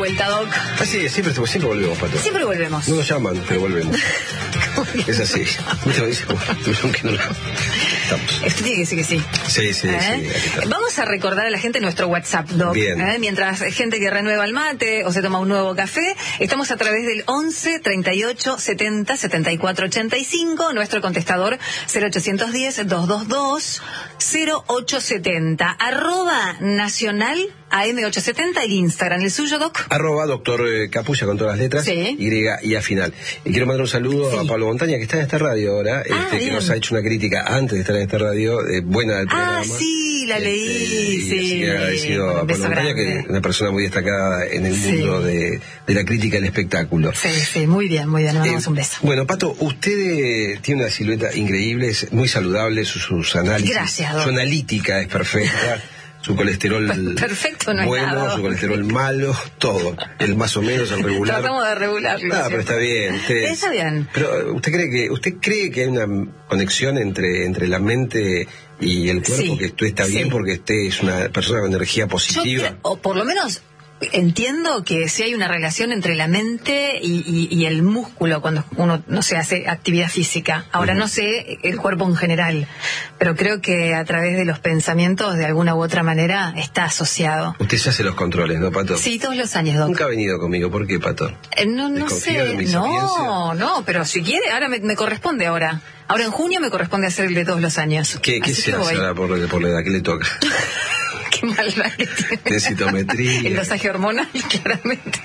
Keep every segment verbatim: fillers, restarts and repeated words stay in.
vuelta, Doc. Así es, siempre, siempre volvemos, Pato. Siempre volvemos. No nos llaman, pero volvemos. Es así. Aunque no lo... Estamos. Esto tiene que decir que sí. Sí, sí, ¿Eh? sí. Aquí está. Vamos a recordar a la gente nuestro WhatsApp, Doc. Bien. ¿Eh? Mientras gente que renueva el mate o se toma un nuevo café, estamos a través del once, treinta y ocho, setenta, setenta y cuatro, ochenta y cinco, nuestro contestador cero ochocientos diez, doscientos veintidós, cero ochocientos setenta, arroba nacional A M ochocientos setenta, el Instagram, el suyo, Doc. Arroba doctor Capulla con todas las letras, Sí. Y y a final. Y quiero mandar un saludo Sí. a Pablo Montaña, que está en esta radio ahora, Ah, este, que bien. nos ha hecho una crítica antes de estar en esta radio, eh, buena del programa. Ah, sí, la Este, leí, y sí. así que agradecido a Un beso Pablo Montaña, grande. que es una persona muy destacada en el Sí. mundo de, de la crítica del espectáculo. Sí, sí, muy bien, muy bien, le mandamos Eh, un beso. Bueno, Pato, usted eh, tiene una silueta increíble, es muy saludable, sus, sus análisis, Gracias, su Doc. analítica es perfecta, su colesterol Perfecto no es bueno, nada, su Doc. colesterol malo, todo, el más o menos, el regular. Tratamos de regularlo. Ah, pero ¿cierto? está bien. Usted, Está bien. Pero usted cree que usted cree que hay una conexión entre entre la mente y el cuerpo, Sí, que usted está bien sí. porque usted es una persona con energía Yo positiva. creo- o por lo menos entiendo que sí hay una relación entre la mente y, y- y el músculo cuando uno no se hace actividad física. Ahora Ujú. no sé el cuerpo en general, pero creo que a través de los pensamientos de alguna u otra manera está asociado. Usted se hace los controles, ¿no, Pato? Sí, todos los años, Doc. Nunca ha venido conmigo, ¿por qué, Pato? Eh, no, no ¿Desconfía de sé, mi no, sapiencia? no, pero si quiere, ahora me, me corresponde ahora. Ahora en junio me corresponde hacer el de todos los años. ¿Qué, qué Así se que hace voy. ahora por, por la edad? ¿Qué le toca? Qué maldad que tiene. Densitometría. El dosaje hormonal, claramente.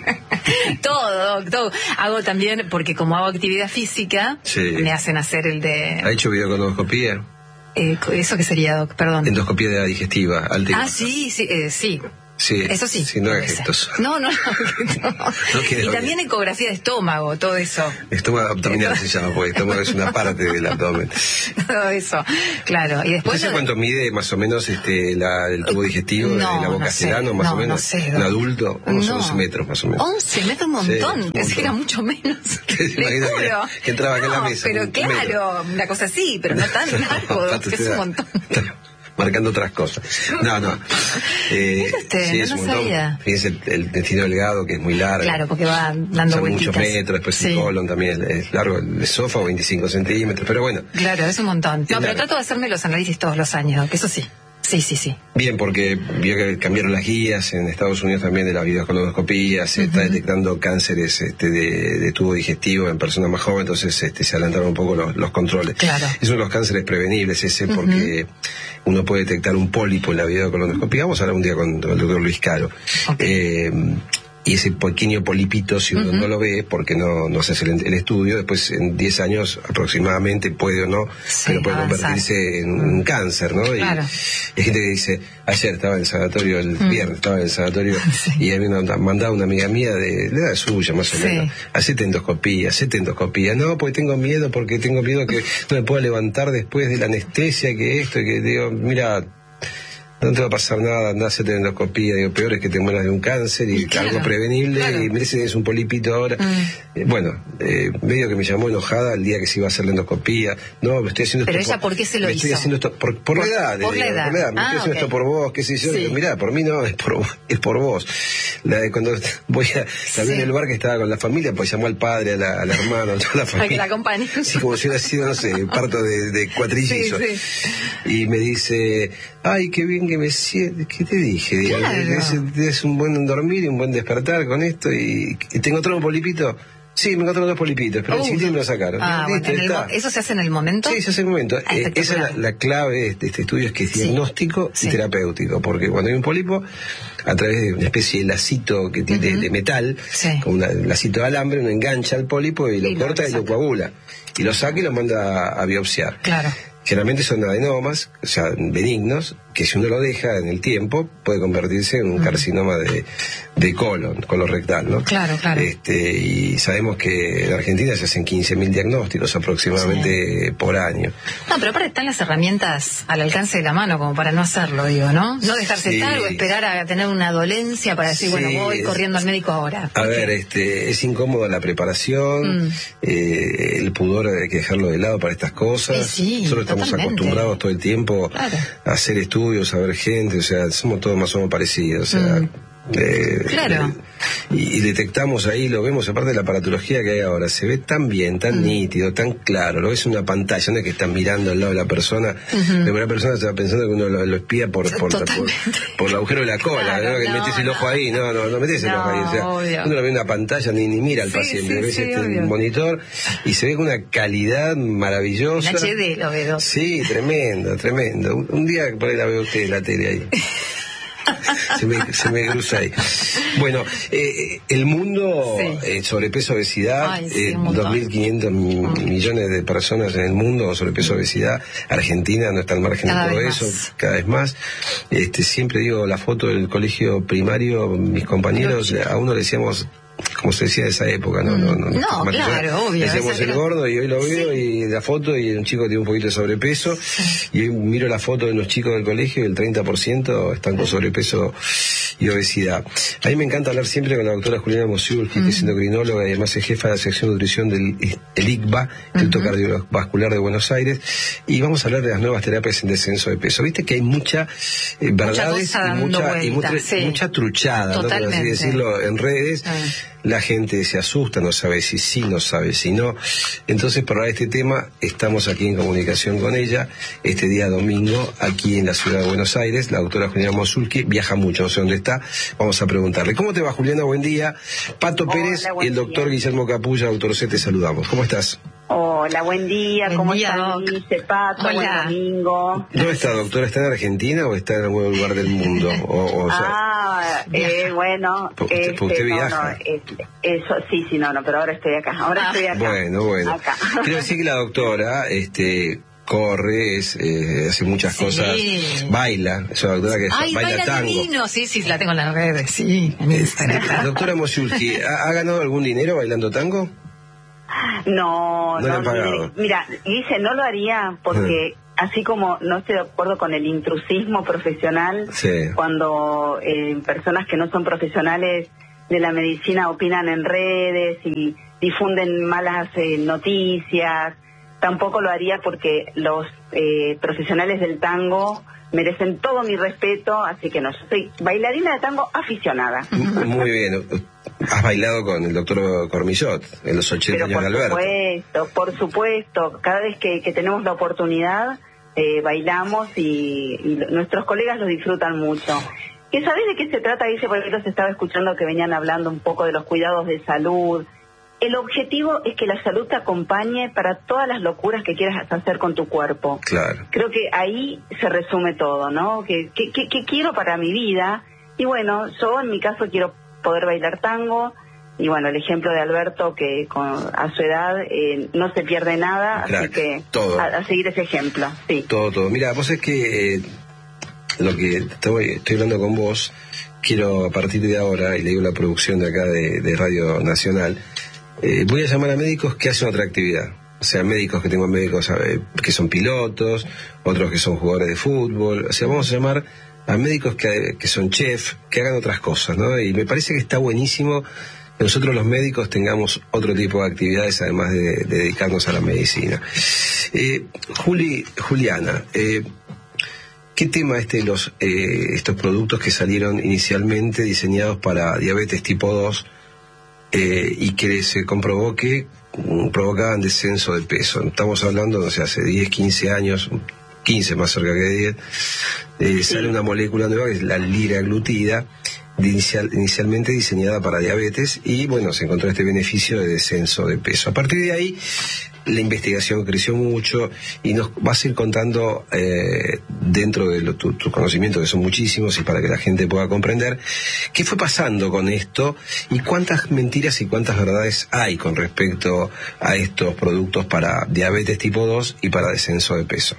todo, Doc, todo. Hago también, porque como hago actividad física, Sí. me hacen hacer el ¿Ha de... hecho videoconoscopía? Eh, ¿Eso qué sería, Doc? Perdón. Endoscopía de la digestiva, alta y Ah, baja. sí, sí, eh, sí. Sí. Eso sí. Sí, no haga ese. gestos. No, no, no. No quiere Y oír. también ecografía de estómago, todo eso. Estómago abdominal se llama, porque estómago es una parte del abdomen. Todo eso, claro. Y después... ¿Usted sabe cuánto mide más o menos este, la, el tubo digestivo No, de la boca no sé, Celano, más no, o menos? no sé, Un Doc. adulto, unos No. once metros más o menos. once metros, un montón. Sí, un Pensé que era montón. mucho menos. ¿Se Le imagina que- juro. que entraba acá en la No, mesa, pero un claro, una cosa así, pero no tan largo, Pato, que es usted un montón. está marcando otras cosas. No, no. Eh, Mire usted, sí, no es un lo montón. sabía. Fíjense el, el intestino delgado, que es muy largo. Claro, porque va dando Son vueltitas. muchos metros, después Sí. el colon también es largo, el esófago veinticinco centímetros, pero bueno. Claro, es un montón. No, pero Claro. trato de hacerme los análisis todos los años, que eso sí. Sí, sí, sí. Bien, porque vio que cambiaron las guías en Estados Unidos también de la videocolonoscopía, se está detectando cánceres este, de, de tubo digestivo en personas más jóvenes, entonces este, se adelantaron un poco los, los controles. Claro. Es uno de los cánceres prevenibles ese, porque uno puede detectar un pólipo en la videocolonoscopía. Vamos a hablar un día con, con el doctor Luis Caro. Ok. Eh, y ese pequeño polipito, si uno Ujú. no lo ve, porque no, no se hace el, el estudio, después en diez años aproximadamente puede o no, Sí, pero puede avanzar. convertirse en un cáncer, ¿no? Y Claro. hay gente que dice, ayer estaba en el sanatorio, el Mm. viernes estaba en el sanatorio, Sí. y había una, mandado una amiga mía de la edad suya, más o Sí. menos, hacete endoscopía, hacete endoscopía. No, porque tengo miedo, porque tengo miedo que no me pueda levantar después de la anestesia, que esto, y que digo, mira, no te va a pasar nada, andá a hacerte endoscopía. Digo, peor es que te mueras de un cáncer y, Y claro, algo prevenible, claro. y me dice que es un polipito ahora. Mm. Eh, bueno, eh, medio que me llamó enojada el día que se iba a hacer la endoscopía. No, me estoy haciendo Pero esto ella, ¿por qué se lo me estoy hizo? haciendo esto por, por, Por- la edad, le por la digo, edad. por la edad. Me Ah, estoy haciendo ok. esto por vos, qué sé yo. Sí. Digo, mirá, por mí no, es por, es por vos. La de cuando voy a, la vi en el bar que estaba con la familia, pues llamó al padre, a la, al hermano, a toda la Para familia. que la acompañe. Sí, como si hubiera sido, no sé, parto de, de cuatrillizos. Sí, Y me dice, ay, qué bien que me siento. ¿Qué te dije? Digo, Claro. es, es un buen dormir y un buen despertar con esto. Y, y tengo otro polipito. Sí, me encontraron dos polipitos, pero Uh. el chiquitín me lo sacaron. Ah, Listo, bueno, en el está. mo- ¿eso se hace en el momento? Sí, se hace en un momento. Ah, Eh, esa es la, espectacular. la clave de este, este estudio, es que es Sí. diagnóstico Sí. y terapéutico, porque cuando hay un pólipo, a través de una especie de lacito que tiene Ujú. de metal, Sí. con una- un lacito de alambre, uno engancha al pólipo y lo Y lo corta y lo saca. coagula. Y lo saca y lo manda a, a biopsiar. Claro. Generalmente son adenomas, o sea, benignos, que si uno lo deja en el tiempo, puede convertirse en un carcinoma de, de colon, colorectal, ¿no? Claro, claro. Este, y sabemos que en Argentina se hacen quince mil diagnósticos aproximadamente por año. No, pero aparte están las herramientas al alcance de la mano como para no hacerlo, digo, ¿no? No dejarse Sí. estar o esperar a tener una dolencia para decir, Sí, bueno, voy es- corriendo al médico ahora. A ver, este, es incómodo la preparación, Mm. eh, el pudor hay que dejarlo de lado para estas cosas. Sí, sí, Nosotros estamos totalmente. acostumbrados todo el tiempo Claro. a hacer estudios, a ver gente, o sea, somos todos más o menos parecidos, o sea, Mm. Eh, claro. Eh, y, y detectamos ahí, lo vemos, aparte de la aparatología que hay ahora, se ve tan bien, tan mm. nítido, tan claro, lo ves en una pantalla, no es que están mirando al lado de la persona, uh-huh. pero la persona está pensando que uno lo, lo espía por por, por, por el agujero de la cola, claro, ¿no? Que no, metes el ojo no. ahí, no, no, no metes el no, ojo ahí, o sea, obvio. Uno lo ve en una pantalla, ni, ni mira al sí, paciente, sí, ves sí, este obvio. monitor y se ve con una calidad maravillosa. En H D lo veo. Sí, tremendo, tremendo. Un, un día por ahí la veo usted, la tele ahí. se, me, se me cruza ahí. Bueno, eh, el mundo, sí. eh, sobrepeso, obesidad, Ay, sí, eh, dos mil quinientos mm. millones de personas en el mundo, sobrepeso, obesidad. Argentina no está al margen cada de todo eso, más. cada vez más. Este, siempre digo, la foto del colegio primario, mis compañeros, Lo a uno le decíamos, como se decía de esa época, ¿no? No, no, no, no claro, obvio. Decíamos el gordo y hoy lo veo sí. y la foto y un chico tiene un poquito de sobrepeso sí. y hoy miro la foto de unos chicos del colegio y el treinta por ciento están con sobrepeso y obesidad. A mí me encanta hablar siempre con la doctora Juliana Mosulski, mm. que es endocrinóloga y además es jefa de la sección de nutrición del el I C B A, Instituto uh-huh. Cardiovascular de Buenos Aires, y vamos a hablar de las nuevas terapias en descenso de peso. Viste que hay mucha eh, verdades mucha y, mucha, vuelta, y mucha, sí. mucha truchada, ¿no? Por así decirlo, en redes. Uh. La gente se asusta, no sabe si sí, no sabe si no. Entonces, para este tema, estamos aquí en comunicación con ella, este día domingo, aquí en la ciudad de Buenos Aires. La doctora Juliana Mosulski viaja mucho, no sé dónde está. Vamos a preguntarle. ¿Cómo te va, Juliana? Buen día. Pato Hola, Pérez y el doctor día. Guillermo Capulla, doctor C, te saludamos. ¿Cómo estás? Hola, buen día. Buen ¿Cómo día, están, Guille, Pato? Buen domingo. ¿Dónde está, doctora? ¿Está en Argentina o está en algún lugar del mundo? O, o sea, ah, eh, bueno. Porque usted, este, usted no, viaja. No, es, eso, sí, sí, no, no, pero ahora estoy acá. Ahora ah, estoy acá. Bueno, bueno. Acá. Quiero decir que la doctora, este... corre, es, eh, hace muchas sí. cosas, baila, es una doctora que Ay, baila, baila tango. Divino. Sí, sí, la tengo en las redes, sí, en Instagram. Doctora Mosulski, ¿ha, ¿ha ganado algún dinero bailando tango? No, no, no, no mira, dice, no lo haría porque mm. así como no estoy de acuerdo con el intrusismo profesional, sí. cuando eh, personas que no son profesionales de la medicina opinan en redes y difunden malas eh, noticias, tampoco lo haría porque los eh, profesionales del tango merecen todo mi respeto, así que no, yo soy bailarina de tango aficionada. Muy bien. Has bailado con el doctor Cormillot en los ochenta años de Alberto. Por supuesto, por supuesto. Cada vez que, que tenemos la oportunidad, eh, bailamos y, y nuestros colegas lo disfrutan mucho. ¿Y sabés de qué se trata? Dice, porque los estaba escuchando que venían hablando un poco de los cuidados de salud. El objetivo es que la salud te acompañe para todas las locuras que quieras hacer con tu cuerpo. Claro. Creo que ahí se resume todo, ¿no? Que, que, que, que quiero para mi vida. Y bueno, yo en mi caso quiero poder bailar tango. Y bueno, el ejemplo de Alberto, que con, a su edad eh, no se pierde nada. Crack, así que todo. A, a seguir ese ejemplo, sí. Todo, todo. Mira, vos es que eh, lo que estoy, estoy hablando con vos, quiero a partir de ahora, y le digo la producción de acá de, de Radio Nacional, Eh, voy a llamar a médicos que hacen otra actividad. O sea, médicos que tengo médicos eh, que son pilotos, otros que son jugadores de fútbol. O sea, vamos a llamar a médicos que, que son chef, que hagan otras cosas, ¿no? Y me parece que está buenísimo que nosotros los médicos tengamos otro tipo de actividades además de, de dedicarnos a la medicina. Eh, Juli, Juliana, eh, ¿qué tema este de los, eh, estos productos que salieron inicialmente diseñados para diabetes tipo dos? Eh, y que se comprobó que um, provocaban descenso de peso. Estamos hablando, no sé, hace diez, quince años, quince más cerca que diez, eh, sí. sale una molécula nueva que es la liraglutida, de inicial, inicialmente diseñada para diabetes, y bueno, se encontró este beneficio de descenso de peso. A partir de ahí, la investigación creció mucho y nos vas a ir contando eh, dentro de lo, tu, tu conocimiento, que son muchísimos, y para que la gente pueda comprender qué fue pasando con esto y cuántas mentiras y cuántas verdades hay con respecto a estos productos para diabetes tipo dos y para descenso de peso.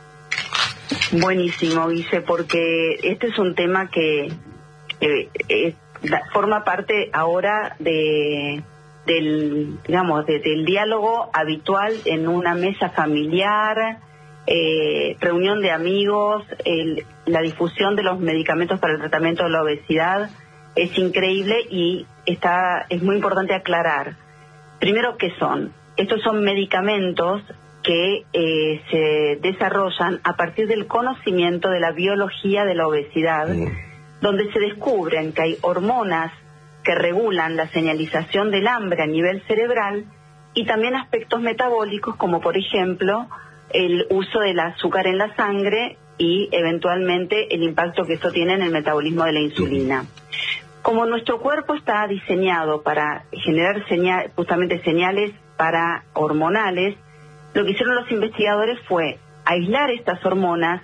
Buenísimo, Guille, porque este es un tema que eh, eh, forma parte ahora de... del digamos de, del diálogo habitual en una mesa familiar, eh, reunión de amigos, el, la difusión de los medicamentos para el tratamiento de la obesidad es increíble y está es muy importante aclarar primero qué son. Estos son medicamentos que eh, se desarrollan a partir del conocimiento de la biología de la obesidad, mm. donde se descubren que hay hormonas que regulan la señalización del hambre a nivel cerebral y también aspectos metabólicos como por ejemplo el uso del azúcar en la sangre y eventualmente el impacto que esto tiene en el metabolismo de la insulina. Como nuestro cuerpo está diseñado para generar señal, justamente señales para hormonales, lo que hicieron los investigadores fue aislar estas hormonas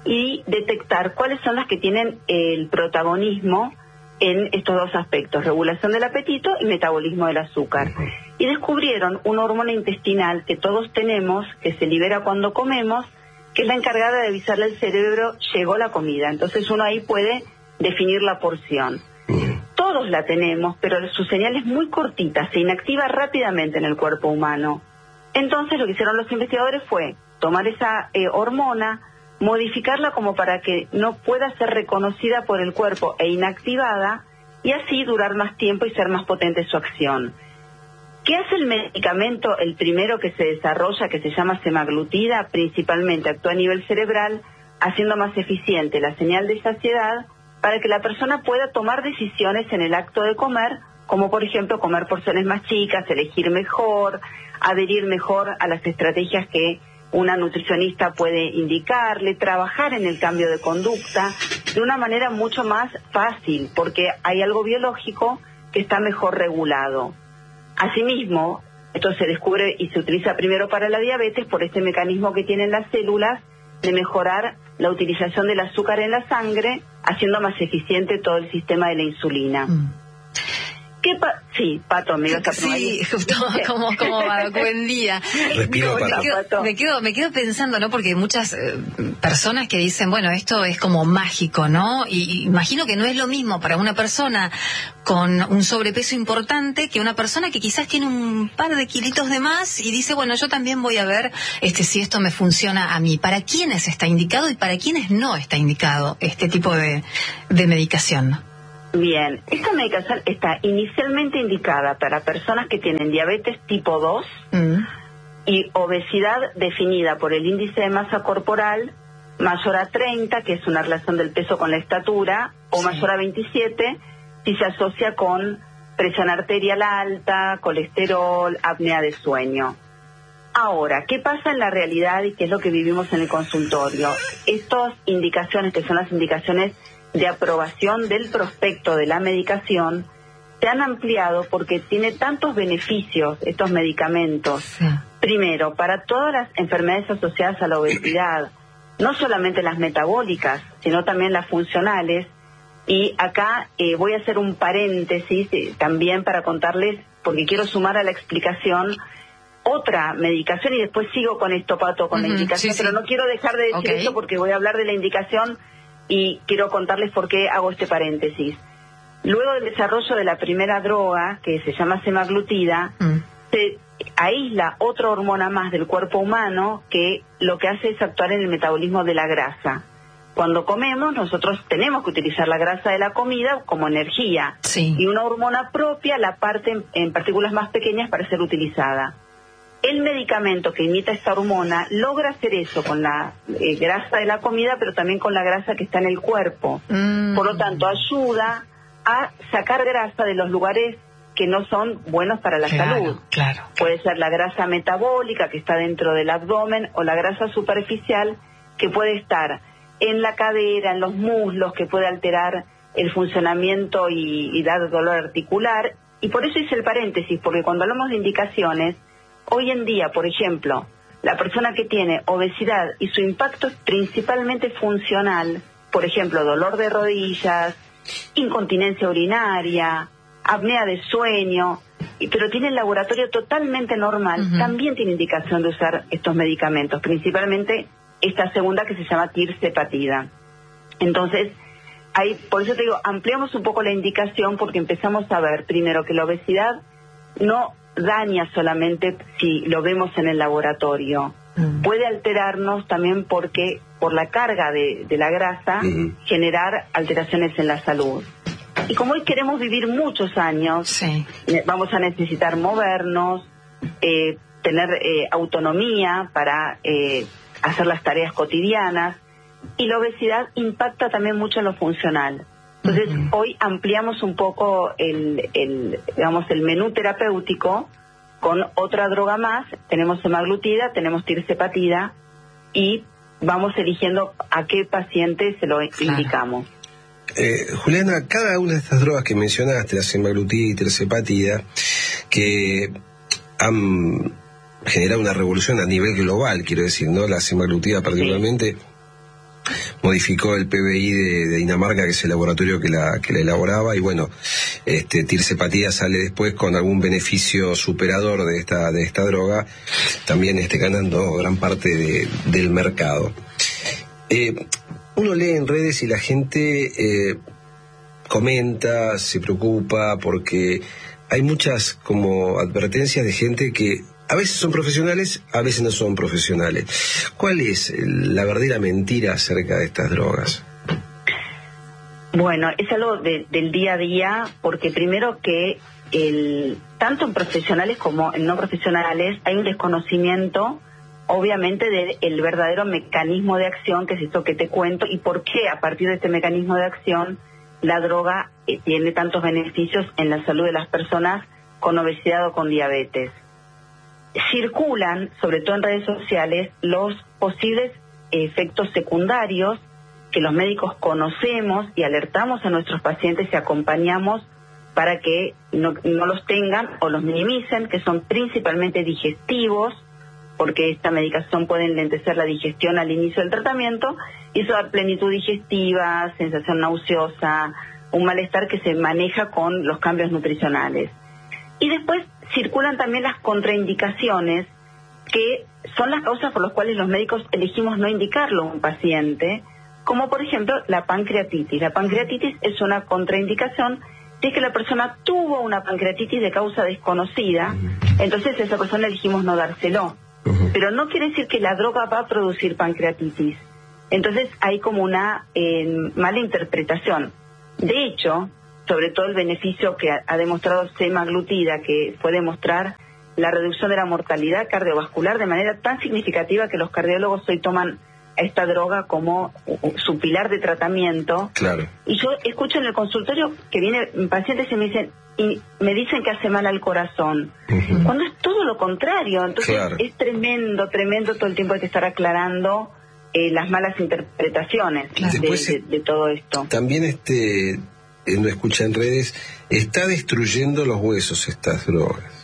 y detectar cuáles son las que tienen el protagonismo en estos dos aspectos, regulación del apetito y metabolismo del azúcar. Y descubrieron una hormona intestinal que todos tenemos, que se libera cuando comemos, que es la encargada de avisarle al cerebro, llegó la comida. Entonces uno ahí puede definir la porción. Todos la tenemos, pero su señal es muy cortita, se inactiva rápidamente en el cuerpo humano. Entonces lo que hicieron los investigadores fue tomar esa eh, hormona, modificarla como para que no pueda ser reconocida por el cuerpo e inactivada, y así durar más tiempo y ser más potente su acción. ¿Qué hace el medicamento, el primero que se desarrolla, que se llama semaglutida? Principalmente actúa a nivel cerebral, haciendo más eficiente la señal de saciedad para que la persona pueda tomar decisiones en el acto de comer, como por ejemplo comer porciones más chicas, elegir mejor, adherir mejor a las estrategias que una nutricionista puede indicarle, trabajar en el cambio de conducta de una manera mucho más fácil, porque hay algo biológico que está mejor regulado. Asimismo, esto se descubre y se utiliza primero para la diabetes por este mecanismo que tienen las células de mejorar la utilización del azúcar en la sangre, haciendo más eficiente todo el sistema de la insulina. Mm. ¿Qué pa sí, Pato, me ibas a preguntar. Sí, justo como, como va, buen día. Respiro, me, Pato. quedo, me, quedo, me quedo pensando, ¿no? Porque hay muchas eh, personas que dicen, bueno, esto es como mágico, ¿no? Y, y imagino que no es lo mismo para una persona con un sobrepeso importante que una persona que quizás tiene un par de kilitos de más y dice, bueno, yo también voy a ver este si esto me funciona a mí. ¿Para quiénes está indicado y para quiénes no está indicado este tipo de, de medicación? Bien, esta medicación está inicialmente indicada para personas que tienen diabetes tipo dos mm. y obesidad definida por el índice de masa corporal mayor a treinta, que es una relación del peso con la estatura, o sí. mayor a veintisiete, si se asocia con presión arterial alta, colesterol, apnea de sueño. Ahora, ¿qué pasa en la realidad y qué es lo que vivimos en el consultorio? Estas indicaciones, que son las indicaciones de aprobación del prospecto de la medicación, se han ampliado porque tiene tantos beneficios estos medicamentos. Sí. Primero, para todas las enfermedades asociadas a la obesidad, no solamente las metabólicas, sino también las funcionales. Y acá eh, voy a hacer un paréntesis eh, también para contarles, porque quiero sumar a la explicación otra medicación, y después sigo con esto, Pato, con uh-huh, la indicación, sí, sí. Pero no quiero dejar de decir okay. eso porque voy a hablar de la indicación y quiero contarles por qué hago este paréntesis. Luego del desarrollo de la primera droga, que se llama semaglutida, mm. se aísla otra hormona más del cuerpo humano que lo que hace es actuar en el metabolismo de la grasa. Cuando comemos, nosotros tenemos que utilizar la grasa de la comida como energía. Sí. Y una hormona propia la parte en, en partículas más pequeñas para ser utilizada. El medicamento que imita esta hormona logra hacer eso con la eh, grasa de la comida, pero también con la grasa que está en el cuerpo. Mm. Por lo tanto, ayuda a sacar grasa de los lugares que no son buenos para la claro, salud. Claro. Puede ser la grasa metabólica que está dentro del abdomen o la grasa superficial que puede estar en la cadera, en los muslos, que puede alterar el funcionamiento y, y dar dolor articular. Y por eso hice el paréntesis, porque cuando hablamos de indicaciones, hoy en día, por ejemplo, la persona que tiene obesidad y su impacto es principalmente funcional, por ejemplo, dolor de rodillas, incontinencia urinaria, apnea de sueño, pero tiene el laboratorio totalmente normal, uh-huh. también tiene indicación de usar estos medicamentos, principalmente esta segunda que se llama tirzepatida. Entonces, ahí, por eso te digo, ampliamos un poco la indicación porque empezamos a ver, primero, que la obesidad no daña solamente si lo vemos en el laboratorio. Mm. Puede alterarnos también porque por la carga de, de la grasa mm. generar alteraciones en la salud. Y como hoy queremos vivir muchos años, sí. vamos a necesitar movernos, eh, tener eh, autonomía para eh, hacer las tareas cotidianas, y la obesidad impacta también mucho en lo funcional. Entonces, Uh-huh. hoy ampliamos un poco el, el, digamos, el menú terapéutico con otra droga más. Tenemos semaglutida, tenemos tirzepatida y vamos eligiendo a qué paciente se lo claro. indicamos. Eh, Juliana, cada una de estas drogas que mencionaste, la semaglutida y tirzepatida, que han generado una revolución a nivel global, quiero decir, ¿no? La semaglutida particularmente sí. modificó el P B I de, de Dinamarca, que es el laboratorio que la, que la elaboraba, y bueno, este, tirzepatida sale después con algún beneficio superador de esta, de esta droga, también este, ganando gran parte de, del mercado. Eh, uno lee en redes y la gente eh, comenta, se preocupa, porque hay muchas como advertencias de gente que a veces son profesionales, a veces no son profesionales. ¿Cuál es la verdadera mentira acerca de estas drogas? Bueno, es algo de, del día a día, porque primero que el, tanto en profesionales como en no profesionales hay un desconocimiento, obviamente, del verdadero mecanismo de acción, que es esto que te cuento, y por qué a partir de este mecanismo de acción la droga eh, tiene tantos beneficios en la salud de las personas con obesidad o con diabetes. Circulan, sobre todo en redes sociales, los posibles efectos secundarios que los médicos conocemos y alertamos a nuestros pacientes y acompañamos para que no, no los tengan o los minimicen, que son principalmente digestivos, porque esta medicación puede enlentecer la digestión al inicio del tratamiento y eso da plenitud digestiva, sensación nauseosa, un malestar que se maneja con los cambios nutricionales. Y después circulan también las contraindicaciones, que son las causas por las cuales los médicos elegimos no indicarlo a un paciente, como por ejemplo la pancreatitis. La pancreatitis es una contraindicación si es que la persona tuvo una pancreatitis de causa desconocida, entonces a esa persona elegimos no dárselo. Pero no quiere decir que la droga va a producir pancreatitis. Entonces hay como una eh, mala interpretación. De hecho, sobre todo el beneficio que ha, ha demostrado semaglutida, que fue demostrar la reducción de la mortalidad cardiovascular de manera tan significativa que los cardiólogos hoy toman a esta droga como su pilar de tratamiento. Claro. Y yo escucho en el consultorio que vienen pacientes y me dicen, y me dicen que hace mal al corazón, uh-huh. cuando es todo lo contrario. Entonces claro. es tremendo, tremendo todo el tiempo hay que estar aclarando eh, las malas interpretaciones claro. de, de, de todo esto. También este, no escucha en redes, está destruyendo los huesos estas drogas.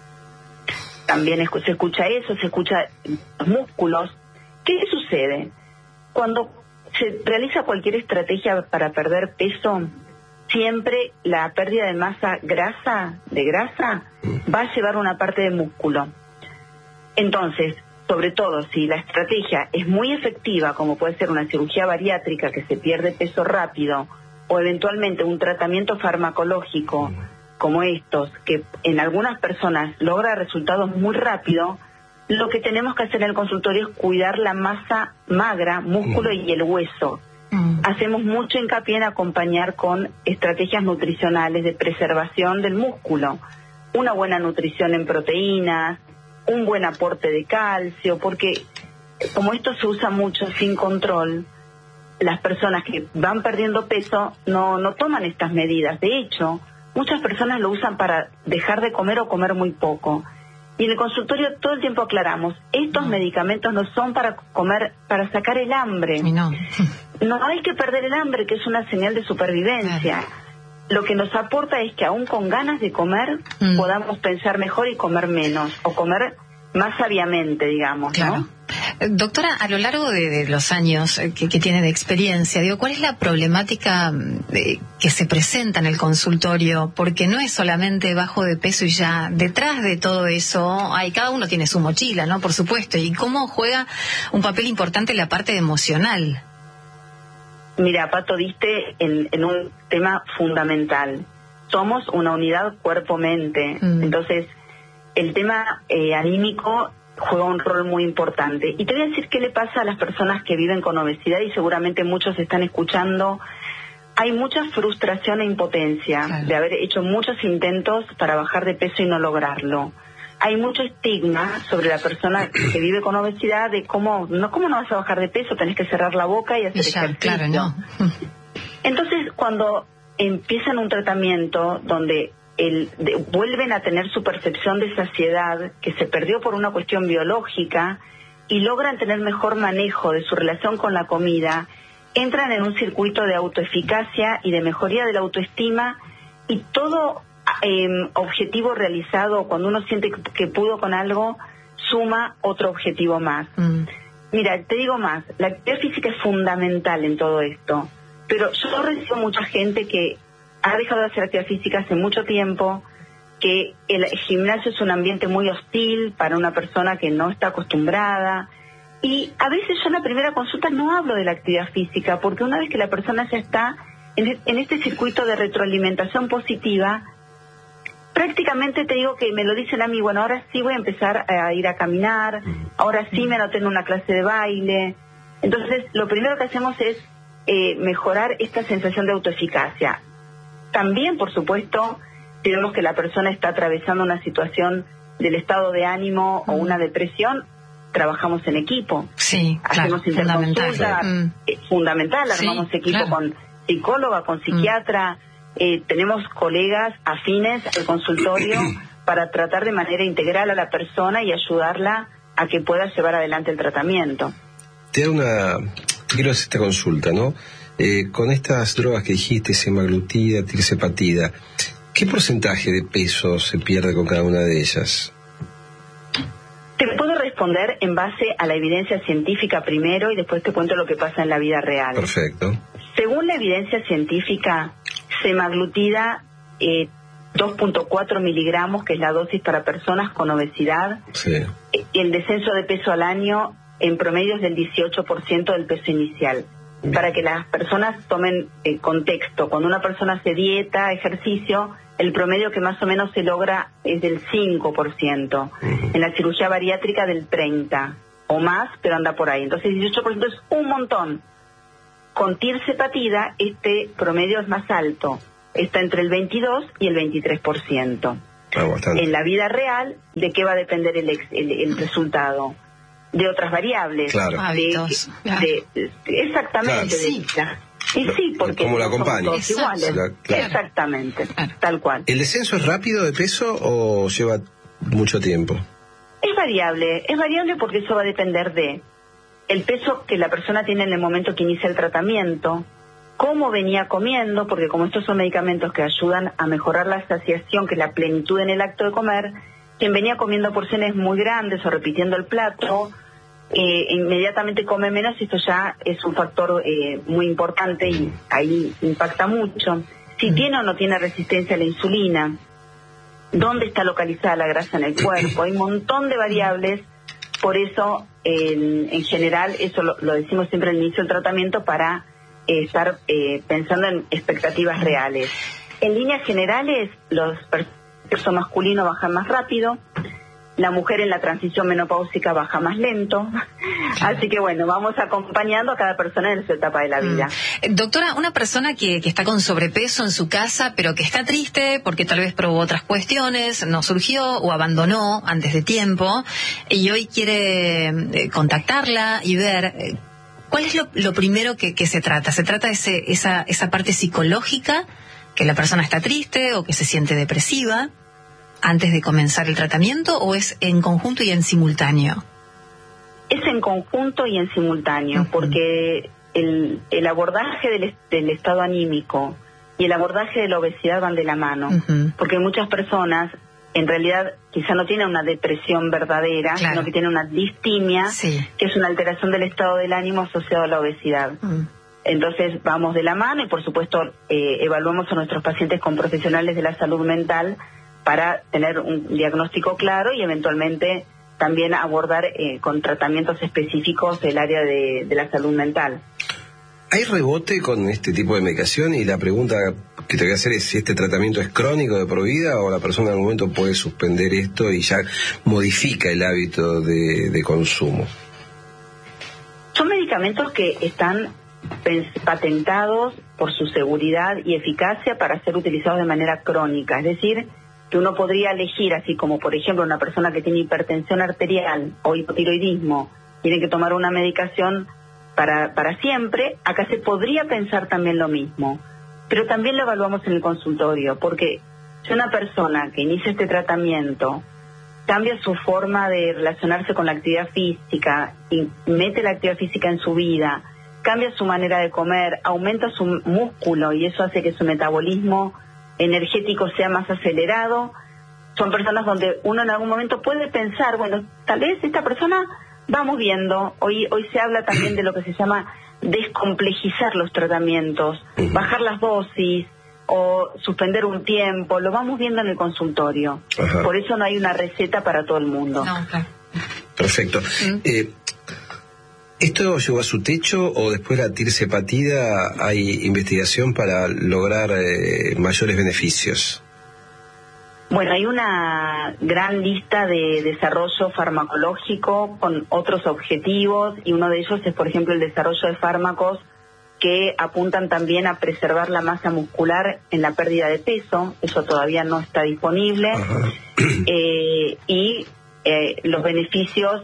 También se escucha eso, se escucha los músculos. ¿Qué sucede? Cuando se realiza cualquier estrategia para perder peso, siempre la pérdida de masa grasa, de grasa, va a llevar una parte de músculo. Entonces, sobre todo si la estrategia es muy efectiva, como puede ser una cirugía bariátrica que se pierde peso rápido, o eventualmente un tratamiento farmacológico como estos, que en algunas personas logra resultados muy rápido, lo que tenemos que hacer en el consultorio es cuidar la masa magra, músculo y el hueso. Mm. Hacemos mucho hincapié en acompañar con estrategias nutricionales de preservación del músculo, una buena nutrición en proteínas, un buen aporte de calcio, porque como esto se usa mucho sin control, las personas que van perdiendo peso no, no toman estas medidas. De hecho, muchas personas lo usan para dejar de comer o comer muy poco. Y en el consultorio todo el tiempo aclaramos, estos no. medicamentos no son para comer, para sacar el hambre. No. No hay que perder el hambre, que es una señal de supervivencia. Claro. Lo que nos aporta es que aún con ganas de comer, mm. podamos pensar mejor y comer menos, o comer más sabiamente, digamos, claro. ¿no? Doctora, a lo largo de, de los años que, que tiene de experiencia, digo, ¿cuál es la problemática de, que se presenta en el consultorio? Porque no es solamente bajo de peso y ya. Detrás de todo eso, hay, cada uno tiene su mochila, ¿no? Por supuesto. ¿Y cómo juega un papel importante la parte emocional? Mira, Pato, diste en, en un tema fundamental. Somos una unidad cuerpo-mente. Mm. Entonces, el tema eh, anímico juega un rol muy importante. Y te voy a decir qué le pasa a las personas que viven con obesidad, y seguramente muchos están escuchando. Hay mucha frustración e impotencia claro. de haber hecho muchos intentos para bajar de peso y no lograrlo. Hay mucho estigma sobre la persona que vive con obesidad de cómo no, cómo no vas a bajar de peso, tenés que cerrar la boca y hacer y ya, ejercicio. Claro, no. Entonces, cuando empiezan un tratamiento donde el, de, vuelven a tener su percepción de saciedad que se perdió por una cuestión biológica y logran tener mejor manejo de su relación con la comida, entran en un circuito de autoeficacia y de mejoría de la autoestima, y todo eh, objetivo realizado, cuando uno siente que, que pudo con algo, suma otro objetivo más. Mm. Mira, te digo más, la actividad física es fundamental en todo esto, pero yo recibo mucha gente que ha dejado de hacer actividad física hace mucho tiempo, que el gimnasio es un ambiente muy hostil para una persona que no está acostumbrada, y a veces yo en la primera consulta no hablo de la actividad física, porque una vez que la persona ya está en, en este circuito de retroalimentación positiva, prácticamente te digo que me lo dicen a mí, bueno, ahora sí voy a empezar a ir a caminar, ahora sí me anoté en una clase de baile. Entonces, lo primero que hacemos es eh, mejorar esta sensación de autoeficacia. También, por supuesto, si vemos que la persona está atravesando una situación del estado de ánimo mm. o una depresión, trabajamos en equipo. Sí, hacemos claro, interconsulta, fundamental, eh, fundamental armamos sí, equipo claro. con psicóloga, con psiquiatra, mm. eh, tenemos colegas afines al consultorio para tratar de manera integral a la persona y ayudarla a que pueda llevar adelante el tratamiento. Te hago una, quiero hacer esta consulta, ¿no? Eh, con estas drogas que dijiste, semaglutida, tirzepatida, ¿qué porcentaje de peso se pierde con cada una de ellas? Te puedo responder en base a la evidencia científica primero y después te cuento lo que pasa en la vida real. Perfecto. Según la evidencia científica, semaglutida eh, dos punto cuatro miligramos, que es la dosis para personas con obesidad, sí. El descenso de peso al año en promedio es del dieciocho por ciento del peso inicial. Bien. Para que las personas tomen eh, contexto, cuando una persona hace dieta, ejercicio, el promedio que más o menos se logra es del cinco por ciento. Uh-huh. En la cirugía bariátrica del treinta por ciento o más, pero anda por ahí. Entonces dieciocho por ciento es un montón. Con tirzepatida este promedio es más alto, está entre el veintidós y el veintitrés por ciento. Ah, en la vida real, ¿de qué va a depender el, ex, el, el resultado? De otras variables. Claro. Hábitos. De, de, de, exactamente. Claro. De, y sí, porque como la acompaña. Todos iguales. La, claro. Exactamente, claro. Tal cual. ¿El descenso es rápido de peso o lleva mucho tiempo? Es variable, es variable porque eso va a depender de el peso que la persona tiene en el momento que inicia el tratamiento, cómo venía comiendo, porque como estos son medicamentos que ayudan a mejorar la saciación, que es la plenitud en el acto de comer, quien venía comiendo porciones muy grandes o repitiendo el plato, eh, inmediatamente come menos, y esto ya es un factor eh, muy importante y ahí impacta mucho. Si mm. tiene o no tiene resistencia a la insulina, dónde está localizada la grasa en el cuerpo, hay un montón de variables, por eso en, en general, eso lo, lo decimos siempre al inicio del tratamiento para eh, estar eh, pensando en expectativas reales. En líneas generales, los sexo masculino bajan más rápido, la mujer en la transición menopáusica baja más lento, así que bueno, vamos acompañando a cada persona en su etapa de la vida. Mm. Doctora, una persona que, que está con sobrepeso en su casa, pero que está triste porque tal vez probó otras cuestiones, no surgió o abandonó antes de tiempo, y hoy quiere eh, contactarla y ver eh, cuál es lo, lo primero que, que se trata. ¿Se trata de ese, esa, esa parte psicológica, que la persona está triste o que se siente depresiva antes de comenzar el tratamiento, o es en conjunto y en simultáneo? Es en conjunto y en simultáneo, uh-huh. porque el, el abordaje del, del estado anímico y el abordaje de la obesidad van de la mano, uh-huh. porque muchas personas en realidad quizá no tienen una depresión verdadera, claro. sino que tienen una distimia, sí. que es una alteración del estado del ánimo asociado a la obesidad. Uh-huh. Entonces vamos de la mano y por supuesto eh, evaluamos a nuestros pacientes con profesionales de la salud mental para tener un diagnóstico claro y eventualmente también abordar eh, con tratamientos específicos el área de, de la salud mental. ¿Hay rebote con este tipo de medicación? Y la pregunta que te voy a hacer es si este tratamiento es crónico de por vida o la persona en algún momento puede suspender esto y ya modifica el hábito de, de consumo. Son medicamentos que están patentados por su seguridad y eficacia para ser utilizados de manera crónica, es decir, que uno podría elegir, así como por ejemplo una persona que tiene hipertensión arterial o hipotiroidismo tiene que tomar una medicación para, para siempre, acá se podría pensar también lo mismo. pero también lo evaluamos en el consultorio, porque si una persona que inicia este tratamiento cambia su forma de relacionarse con la actividad física, y mete la actividad física en su vida, cambia su manera de comer, aumenta su músculo y eso hace que su metabolismo energético sea más acelerado, son personas donde uno en algún momento puede pensar, bueno, tal vez esta persona, vamos viendo, hoy hoy se habla también de lo que se llama descomplejizar los tratamientos, bajar las dosis o suspender un tiempo, lo vamos viendo en el consultorio. Ajá. Por eso no hay una receta para todo el mundo. No, claro. Perfecto. ¿Mm? Eh, ¿Esto llegó a su techo o después de la tirsepatida hay investigación para lograr eh, mayores beneficios? Bueno, hay una gran lista de desarrollo farmacológico con otros objetivos y uno de ellos es, por ejemplo, el desarrollo de fármacos que apuntan también a preservar la masa muscular en la pérdida de peso. Eso todavía no está disponible. Eh, y eh, los beneficios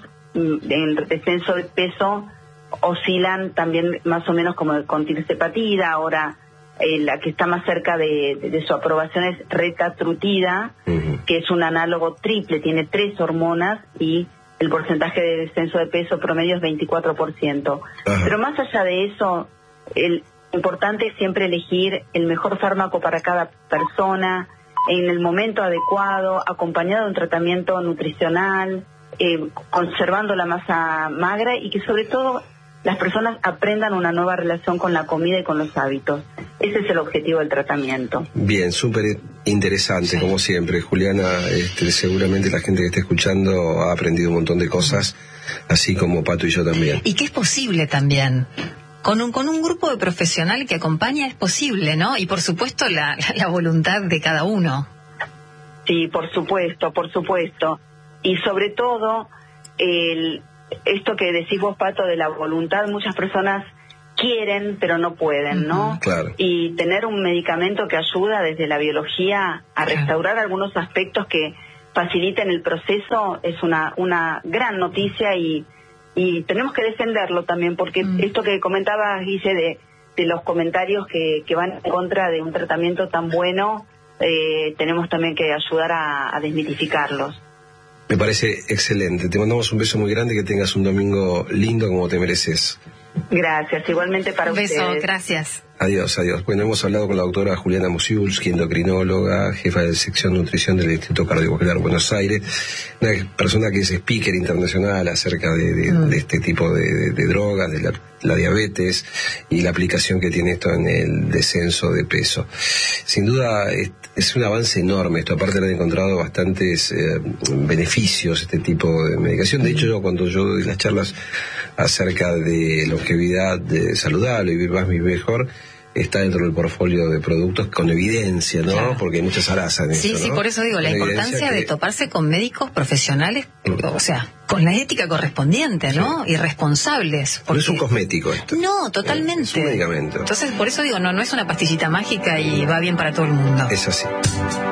en descenso de peso oscilan también más o menos como con tirsepatida. Ahora eh, la que está más cerca de, de, de su aprobación es retatrutida, uh-huh. que es un análogo triple, tiene tres hormonas y el porcentaje de descenso de peso promedio es veinticuatro por ciento. Uh-huh. Pero más allá de eso, el importante es siempre elegir el mejor fármaco para cada persona, en el momento adecuado, acompañado de un tratamiento nutricional, eh, conservando la masa magra y que sobre todo las personas aprendan una nueva relación con la comida y con los hábitos. Ese es el objetivo del tratamiento. Bien, súper interesante, sí. Como siempre. Juliana, este, seguramente la gente que está escuchando ha aprendido un montón de cosas, así como Pato y yo también. Y que es posible también. Con un, con un grupo de profesional que acompaña es posible, ¿no? Y por supuesto la, la voluntad de cada uno. Sí, por supuesto, por supuesto. Y sobre todo, el, esto que decís vos, Pato, de la voluntad, muchas personas quieren pero no pueden, ¿no? Claro. Y tener un medicamento que ayuda desde la biología a restaurar claro. algunos aspectos que faciliten el proceso es una, una gran noticia y y tenemos que defenderlo también, porque mm. esto que comentabas, Guille, de, de los comentarios que, que van en contra de un tratamiento tan bueno, eh, tenemos también que ayudar a, a desmitificarlos. Me parece excelente. Te mandamos un beso muy grande, que tengas un domingo lindo como te mereces. Gracias, igualmente para un beso, ustedes. Beso, gracias. Adiós, adiós. Bueno, hemos hablado con la doctora Juliana Musiulski, endocrinóloga, jefa de sección nutrición del Instituto Cardiovascular Buenos Aires, una persona que es speaker internacional acerca de, de, mm. de este tipo de, de, de drogas, de la, la diabetes y la aplicación que tiene esto en el descenso de peso. Sin duda es, es un avance enorme esto, aparte le han encontrado bastantes eh, beneficios este tipo de medicación. De hecho, yo cuando yo doy las charlas acerca de longevidad de saludable, vivir más, vivir mejor, está dentro del portfolio de productos con evidencia, ¿no? Claro. Porque hay muchas arazas en sí, eso, Sí, ¿no? por eso digo, con la importancia que... de toparse con médicos profesionales, mm. o sea, con la ética correspondiente, ¿no? Sí. Y responsables. Porque... No es un cosmético esto. No, totalmente. Es un medicamento. Entonces, por eso digo, no, no es una pastillita mágica y va bien para todo el mundo. Es así.